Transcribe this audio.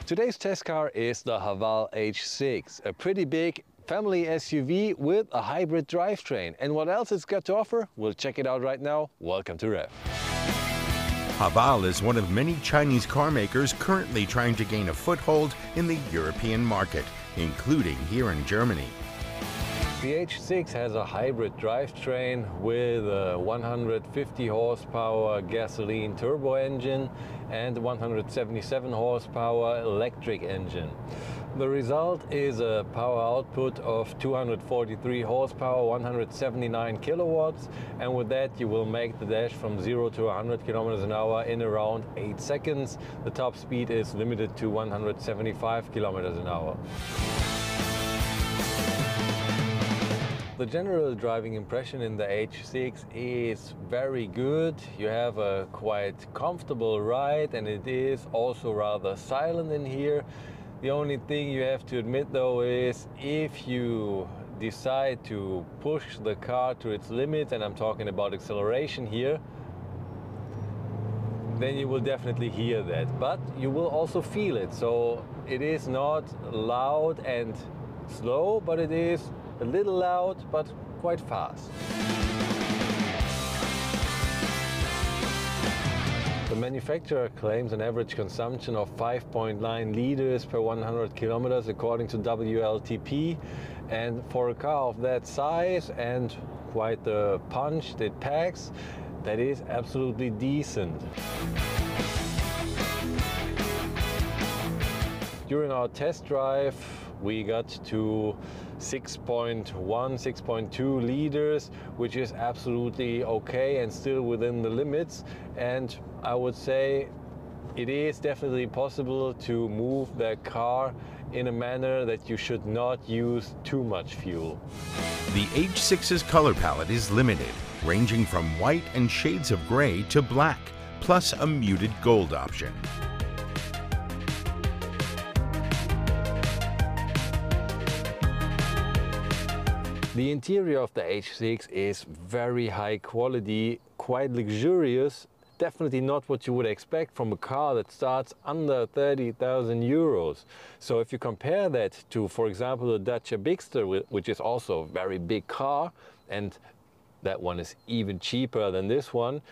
Today's test car is the Haval H6, a pretty big family SUV with a hybrid drivetrain. And what else it's got to offer? We'll check it out right now. Welcome to Rev. Haval is one of many Chinese car makers currently trying to gain a foothold in the European market, including here in Germany. The H6 has a hybrid drivetrain with a 150 horsepower gasoline turbo engine and 177 horsepower electric engine. The result is a power output of 243 horsepower, 179 kilowatts, and with that you will make the dash from 0 to 100 kilometers an hour in around 8 seconds. The top speed is limited to 175 kilometers an hour. The general driving impression in the H6 is very good. You have a quite comfortable ride and it is also rather silent in here. The only thing you have to admit though is if you decide to push the car to its limits, and I'm talking about acceleration here, then you will definitely hear that. But you will also feel it. So it is not loud and slow, but it is a little loud, but quite fast. The manufacturer claims an average consumption of 5.9 liters per 100 kilometers according to WLTP. And for a car of that size and quite the punch it packs, that is absolutely decent. During our test drive, we got to 6.1, 6.2 liters, which is absolutely okay and still within the limits. And I would say it is definitely possible to move the car in a manner that you should not use too much fuel. The H6's color palette is limited, ranging from white and shades of gray to black, plus a muted gold option. The interior of the H6 is very high quality, quite luxurious, definitely not what you would expect from a car that starts under 30,000 euros. So if you compare that to, for example, the Dacia Bigster, which is also a very big car, and that one is even cheaper than this one,